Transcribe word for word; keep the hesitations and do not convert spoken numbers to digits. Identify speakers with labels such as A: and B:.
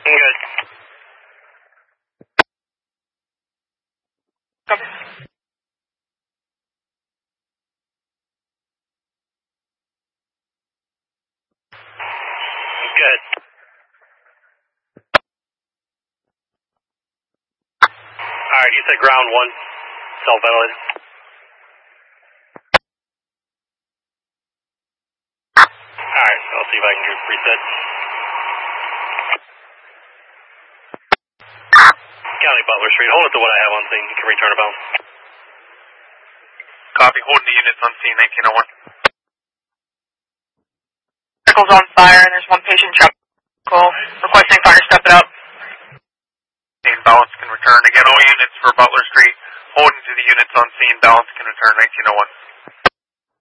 A: Good.
B: Copy.
A: Good. Alright, you said ground one, self-ventilated. Alright, I'll see if I can do reset. County Butler Street, hold it to what I have on scene. You can return about.
C: Copy, holding the units on scene, nineteen oh one.
B: Vehicle's on fire and there's one patient trapped. Requesting fire, step it up.
C: Scene, balance can return. Again, all units for Butler Street, holding to the units on scene, balance can return, nineteen oh one.